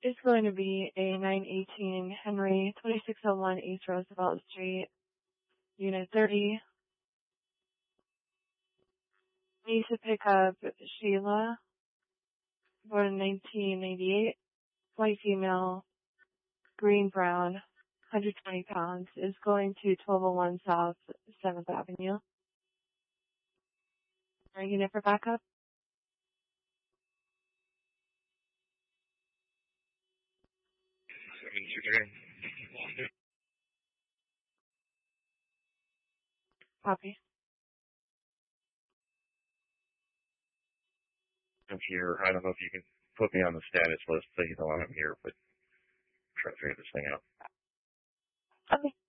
is going to be a 918 Henry, 2601 East Roosevelt Street, Unit 30. Need to pick up Sheila, born in 1988, white female, green brown, 120 pounds, is going to 1201 South 7th Avenue. Are you unit for backup? Copy. I'm here. I don't know if you can put me on the status list so you know I'm here, but try to figure this thing out. Okay.